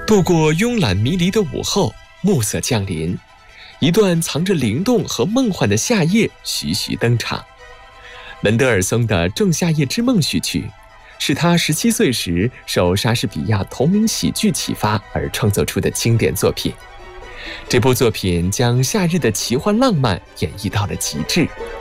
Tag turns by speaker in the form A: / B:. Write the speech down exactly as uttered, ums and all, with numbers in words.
A: 度过慵懒迷离的午后，暮色降临，一段藏着灵动和梦幻的夏夜徐徐登场。门德尔松的《仲夏夜之梦》序曲，是他十七岁时受莎士比亚同名喜剧启发而创作出的经典作品。这部作品将夏日的奇幻浪漫演绎到了极致，